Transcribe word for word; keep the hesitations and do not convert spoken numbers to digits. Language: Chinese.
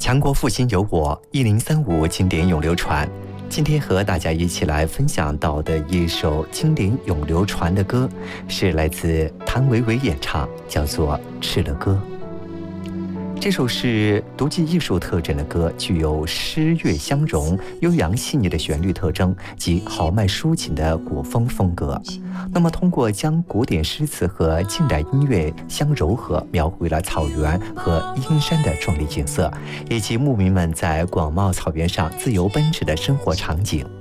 强国复兴有我，一零三五经典永流传。今天和大家一起来分享到的一首经典永流传的歌，是来自谭维维演唱，叫做《吃了歌》。这首是独具艺术特征的歌，具有诗乐相融、悠扬细腻的旋律特征及豪迈抒情的古风风格。那么，通过将古典诗词和近代音乐相糅合，描绘了草原和阴山的壮丽景色，以及牧民们在广袤草原上自由奔驰的生活场景。